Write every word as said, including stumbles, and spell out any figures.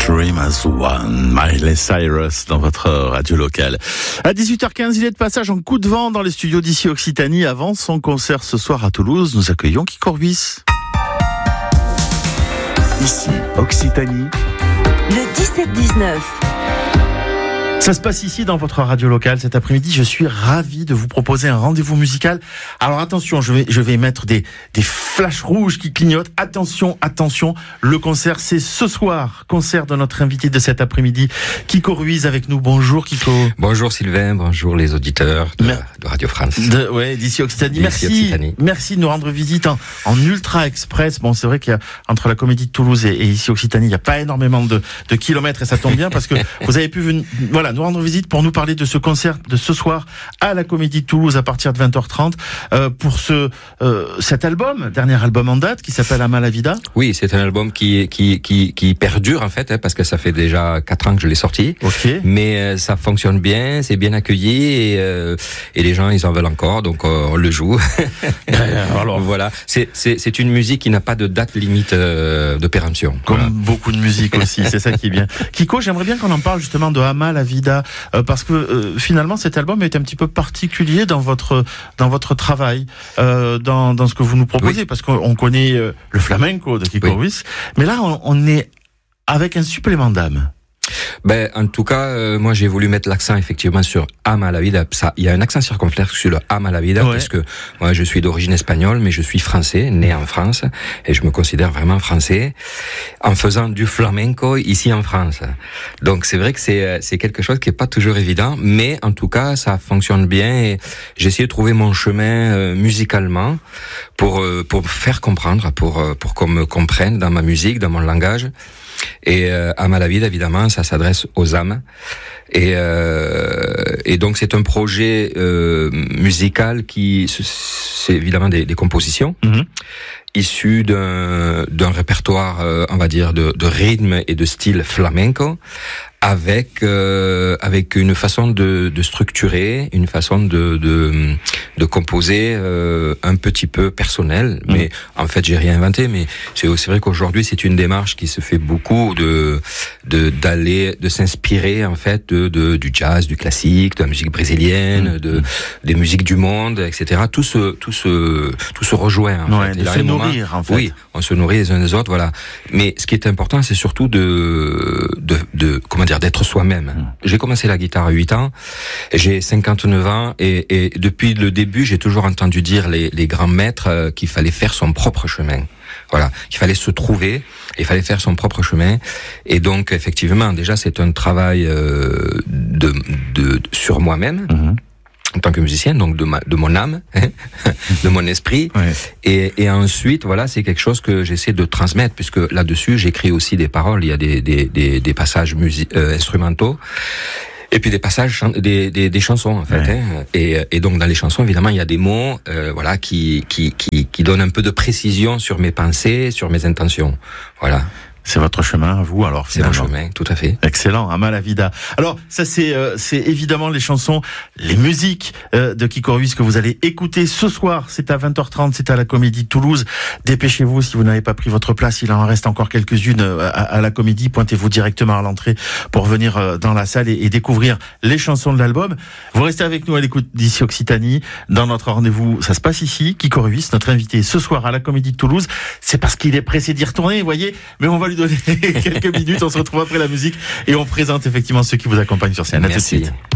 Dream as One, Miley Cyrus dans votre radio locale. À dix-huit heures quinze, il est de passage en coup de vent dans les studios d'ici Occitanie. Avant son concert ce soir à Toulouse, nous accueillons Kiko Ruiz. Ici Occitanie, le dix-sept dix-neuf. Ça se passe ici dans votre radio locale cet après-midi. Je suis ravi de vous proposer un rendez-vous musical. Alors attention, je vais, je vais mettre des, des flashs rouges qui clignotent. Attention, attention, le concert c'est ce soir. Concert de notre invité de cet après-midi, Kiko Ruiz avec nous. Bonjour Kiko. Bonjour Sylvain, bonjour les auditeurs de, Mer- de Radio France. De, ouais, d'ici Occitanie. D'ici Merci, Occitanie. merci de nous rendre visite en, en Ultra Express. Bon, c'est vrai qu'il y a entre la Comédie de Toulouse et, et ici Occitanie, il n'y a pas énormément de, de kilomètres et ça tombe bien parce que vous avez pu venir, voilà, nous rendre visite pour nous parler de ce concert de ce soir à la Comédie de Toulouse à partir de vingt heures trente euh, pour ce euh, cet album, dernier album en date qui s'appelle Ama la Vida. Oui, c'est un album qui qui qui qui perdure en fait, hein, parce que ça fait déjà quatre ans que je l'ai sorti. Ok. Mais euh, ça fonctionne bien, c'est bien accueilli et euh, et les gens ils en veulent encore, donc euh, on le joue. Alors voilà, c'est c'est c'est une musique qui n'a pas de date limite euh, de péremption. Comme Voilà. beaucoup de musique aussi, c'est ça qui est bien. Kiko, j'aimerais bien qu'on en parle justement de Ama la Vida. Euh, parce que euh, finalement cet album est un petit peu particulier dans votre dans votre travail, euh, dans dans ce que vous nous proposez, Oui. parce qu'on connaît euh, le flamenco de Kiko Oui. Ruiz, mais là on, on est avec un supplément d'âme. Ben, en tout cas, euh, moi j'ai voulu mettre l'accent effectivement sur Ama la Vida. Ça, il y a un accent circonflexe sur le Ama la Vida, Ouais. parce que moi je suis d'origine espagnole, mais je suis français, né en France, et je me considère vraiment français, en faisant du flamenco ici en France. Donc c'est vrai que c'est c'est quelque chose qui est pas toujours évident, mais en tout cas ça fonctionne bien. Et j'ai essayé de trouver mon chemin euh, musicalement pour euh, pour faire comprendre, pour euh, pour qu'on me comprenne dans ma musique, dans mon langage. Et euh, Ama la Vida, évidemment, ça s'adresse aux âmes. Et, euh, et donc c'est un projet euh, musical qui, c'est évidemment des, des compositions Mm-hmm. issues d'un d'un répertoire, euh, on va dire, de, de rythme et de style flamenco, avec euh, avec une façon de, de structurer, une façon de de, de composer euh, un petit peu personnelle. Mmh. Mais en fait, j'ai rien inventé. Mais c'est c'est vrai qu'aujourd'hui, c'est une démarche qui se fait beaucoup de de d'aller de s'inspirer en fait de, de du jazz, du classique, de la musique brésilienne, Mmh. de des musiques du monde, et cetera. Tout se tout se tout se rejoint. En Ouais, fait. de Et là, se les moments- nourrir en fait. Oui, on se nourrit les uns des autres, voilà. Mais ce qui est important, c'est surtout de, de, de, comment dire, d'être soi-même. Mmh. J'ai commencé la guitare à huit ans, j'ai cinquante-neuf ans, et, et depuis le début, j'ai toujours entendu dire les, les grands maîtres euh, qu'il fallait faire son propre chemin. Voilà, qu'il fallait se trouver, il fallait faire son propre chemin. Et donc, effectivement, déjà, c'est un travail euh, de, de, sur moi-même. Mm-hmm. En tant que musicien, donc de ma, de mon âme, de mon esprit, Ouais. et, et ensuite, voilà, c'est quelque chose que j'essaie de transmettre, puisque là-dessus, j'écris aussi des paroles. Il y a des des des, des passages musi- euh, instrumentaux, et puis des passages, chan- des des, des chansons en fait. Ouais. Hein. Et et donc dans les chansons, évidemment, il y a des mots, euh, voilà, qui qui qui qui donnent un peu de précision sur mes pensées, sur mes intentions. Voilà, C'est votre chemin à vous alors c'est mon finalement. chemin, tout à fait. Excellent, Ama la Vida. Alors ça c'est euh, c'est évidemment les chansons, les musiques euh, de Kiko Ruiz que vous allez écouter ce soir. C'est à vingt heures trente, c'est à la Comédie de Toulouse. Dépêchez-vous si vous n'avez pas pris votre place, il en reste encore quelques-unes euh, à, à la Comédie. Pointez-vous directement à l'entrée pour venir euh, dans la salle et, et découvrir les chansons de l'album. Vous restez avec nous à l'écoute d'ici Occitanie. Dans notre rendez-vous, ça se passe ici. Kiko Ruiz, notre invité ce soir à la Comédie de Toulouse. C'est parce qu'il est pressé d'y retourner, vous voyez. Mais on va lui donner quelques minutes. On se retrouve après la musique et on présente effectivement ceux qui vous accompagnent sur scène. À tout de Merci. suite.